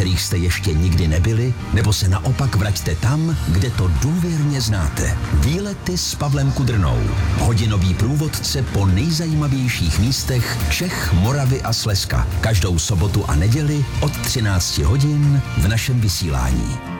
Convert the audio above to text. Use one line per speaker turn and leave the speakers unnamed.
kterých jste ještě nikdy nebyli, nebo se naopak vraťte tam, kde to důvěrně znáte. Výlety s Pavlem Kudrnou. Hodinový průvodce po nejzajímavějších místech Čech, Moravy a Slezska. Každou sobotu a neděli od 13 hodin v našem vysílání.